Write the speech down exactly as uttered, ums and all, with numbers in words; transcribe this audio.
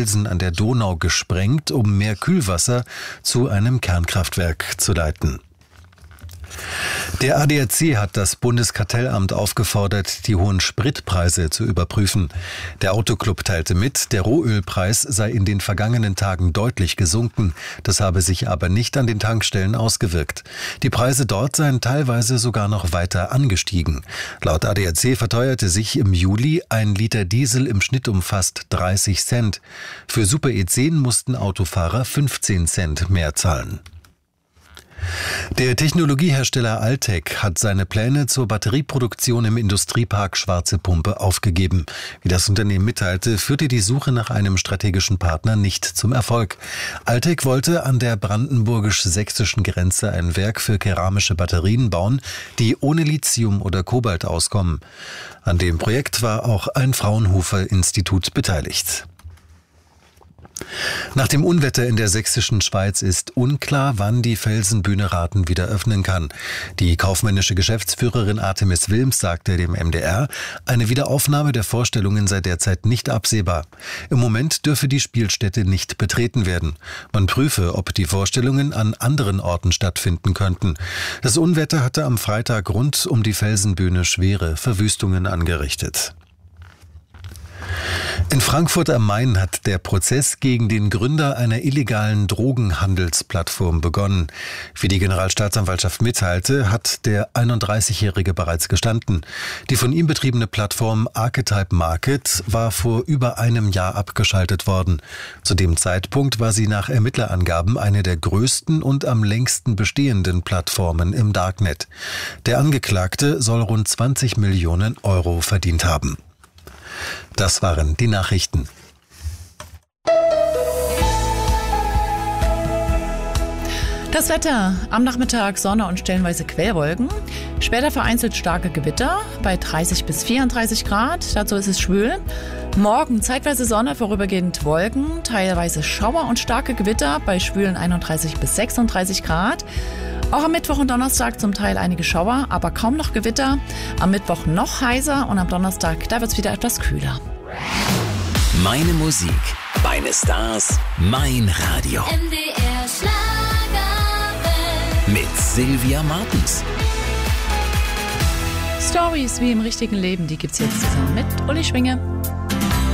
Felsen an der Donau gesprengt, um mehr Kühlwasser zu einem Kernkraftwerk zu leiten. Der A D A C hat das Bundeskartellamt aufgefordert, die hohen Spritpreise zu überprüfen. Der Autoclub teilte mit, der Rohölpreis sei in den vergangenen Tagen deutlich gesunken. Das habe sich aber nicht an den Tankstellen ausgewirkt. Die Preise dort seien teilweise sogar noch weiter angestiegen. Laut A D A C verteuerte sich im Juli ein Liter Diesel im Schnitt um fast dreißig Cent. Für Super E zehn mussten Autofahrer fünfzehn Cent mehr zahlen. Der Technologiehersteller Altec hat seine Pläne zur Batterieproduktion im Industriepark Schwarze Pumpe aufgegeben. Wie das Unternehmen mitteilte, führte die Suche nach einem strategischen Partner nicht zum Erfolg. Altec wollte an der brandenburgisch-sächsischen Grenze ein Werk für keramische Batterien bauen, die ohne Lithium oder Kobalt auskommen. An dem Projekt war auch ein Fraunhofer-Institut beteiligt. Nach dem Unwetter in der sächsischen Schweiz ist unklar, wann die Felsenbühne Rathen wieder öffnen kann. Die kaufmännische Geschäftsführerin Artemis Wilms sagte dem M D R, eine Wiederaufnahme der Vorstellungen sei derzeit nicht absehbar. Im Moment dürfe die Spielstätte nicht betreten werden. Man prüfe, ob die Vorstellungen an anderen Orten stattfinden könnten. Das Unwetter hatte am Freitag rund um die Felsenbühne schwere Verwüstungen angerichtet. In Frankfurt am Main hat der Prozess gegen den Gründer einer illegalen Drogenhandelsplattform begonnen. Wie die Generalstaatsanwaltschaft mitteilte, hat der einunddreißigjährige bereits gestanden. Die von ihm betriebene Plattform Archetype Market war vor über einem Jahr abgeschaltet worden. Zu dem Zeitpunkt war sie nach Ermittlerangaben eine der größten und am längsten bestehenden Plattformen im Darknet. Der Angeklagte soll rund zwanzig Millionen Euro verdient haben. Das waren die Nachrichten. Das Wetter. Am Nachmittag Sonne und stellenweise Quellwolken. Später vereinzelt starke Gewitter bei dreißig bis vierunddreißig Grad. Dazu ist es schwül. Morgen zeitweise Sonne, vorübergehend Wolken, teilweise Schauer und starke Gewitter bei schwülen einunddreißig bis sechsunddreißig Grad. Auch am Mittwoch und Donnerstag zum Teil einige Schauer, aber kaum noch Gewitter. Am Mittwoch noch heißer und am Donnerstag, da wird es wieder etwas kühler. Meine Musik, meine Stars, mein Radio. M D R Schlagerwelt. Mit Sylvia Martens. Stories wie im richtigen Leben, die gibt's jetzt zusammen mit Uli Schwinge.